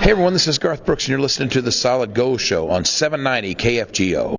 Hey everyone, this is Garth Brooks and you're listening to The Solid Gold Show on 790 KFGO.